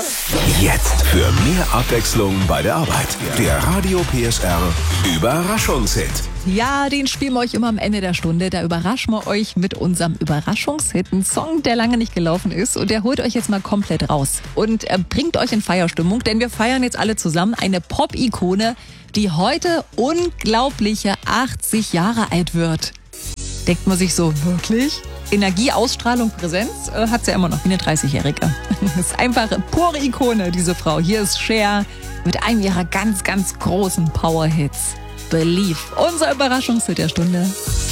Jetzt für mehr Abwechslung bei der Arbeit. Der Radio PSR Überraschungshit. Ja, den spielen wir euch immer am Ende der Stunde. Da überraschen wir euch mit unserem Überraschungshit. Ein Song, der lange nicht gelaufen ist. Und der holt euch jetzt mal komplett raus. Und bringt euch in Feierstimmung. Denn wir feiern jetzt alle zusammen eine Pop-Ikone, die heute unglaubliche 80 Jahre alt wird. Denkt man sich so, wirklich? Energie, Ausstrahlung, Präsenz hat sie ja immer noch wie eine 30-Jährige. Das ist einfach pure Ikone, diese Frau. Hier ist Cher mit einem ihrer ganz, ganz großen Power-Hits. Believe, unser Überraschungshit der Stunde.